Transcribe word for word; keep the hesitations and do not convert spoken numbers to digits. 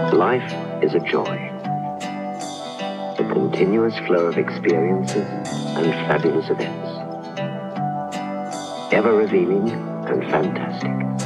Life is a joy, a continuous flow of experiences and fabulous events, ever revealing and fantastic.